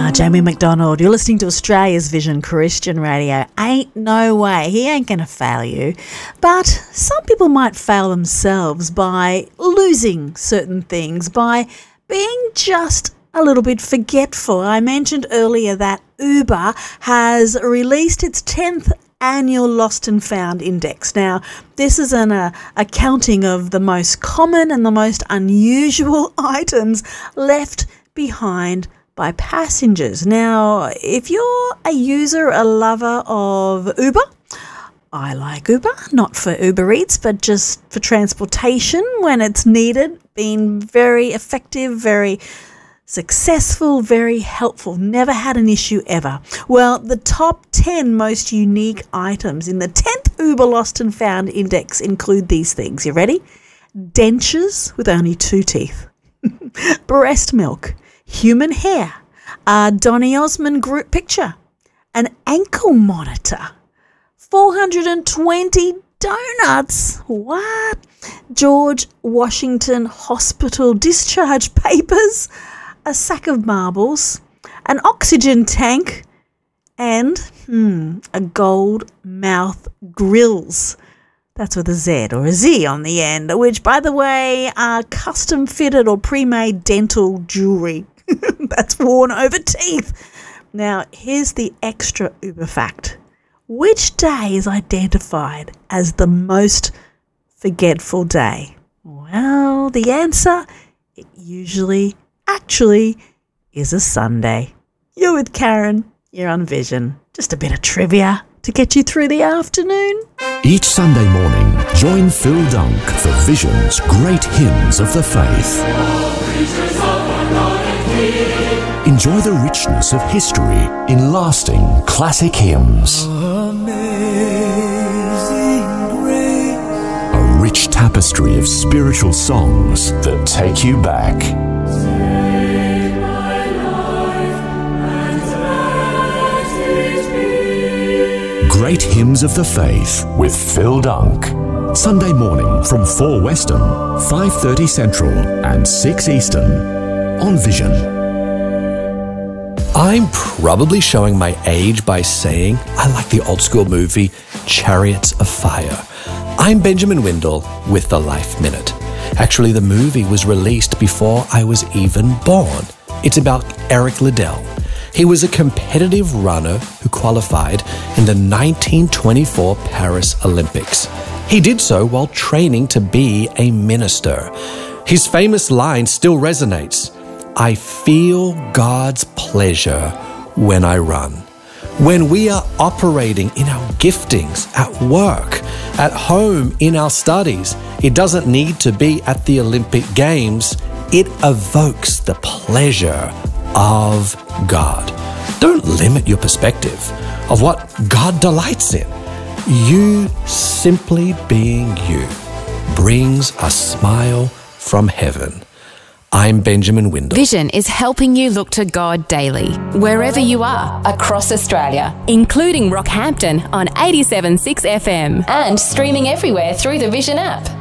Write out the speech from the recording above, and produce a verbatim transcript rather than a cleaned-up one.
Ah, Jamie McDonald, you're listening to Australia's Vision Christian Radio. Ain't no way, he ain't going to fail you. But some people might fail themselves by losing certain things, by being just a little bit forgetful. I mentioned earlier that Uber has released its tenth annual Lost and Found Index. Now, this is an uh, accounting of the most common and the most unusual items left behind by passengers. Now, if you're a user, a lover of Uber, I like Uber, not for Uber Eats, but just for transportation when it's needed, been very effective, very successful, very helpful, never had an issue ever. Well, the top ten most unique items in the tenth Uber Lost and Found Index include these things. You ready? Dentures with only two teeth, breast milk, human hair, a Donny Osmond group picture, an ankle monitor, four hundred twenty donuts, what? George Washington Hospital discharge papers, a sack of marbles, an oxygen tank, and hmm, a gold mouth grills. That's with a Z or a Z on the end, which, by the way, are custom fitted or pre-made dental jewellery that's worn over teeth. Now, here's the extra Uber fact. Which day is identified as the most forgetful day? Well, the answer, it usually actually is a Sunday. You're with Karen, you're on Vision. Just a bit of trivia to get you through the afternoon. Each Sunday morning, join Phil Dunk for Vision's Great Hymns of the Faith. Enjoy the richness of history in lasting classic hymns. Amazing grace. A rich tapestry of spiritual songs that take you back. Save my life and let it be. Great Hymns of the Faith with Phil Dunk. Sunday morning from four Western, five thirty Central and six Eastern on Vision. I'm probably showing my age by saying I like the old school movie Chariots of Fire. I'm Benjamin Windle with the Life Minute. Actually, the movie was released before I was even born. It's about Eric Liddell. He was a competitive runner who qualified in the nineteen twenty-four Paris Olympics. He did so while training to be a minister. His famous line still resonates. I feel God's pleasure when I run. When we are operating in our giftings, at work, at home, in our studies, it doesn't need to be at the Olympic Games. It evokes the pleasure of God. Don't limit your perspective of what God delights in. You simply being you brings a smile from heaven. I'm Benjamin Windle. Vision is helping you look to God daily, wherever you are, across Australia, including Rockhampton on eighty-seven point six F M and streaming everywhere through the Vision app.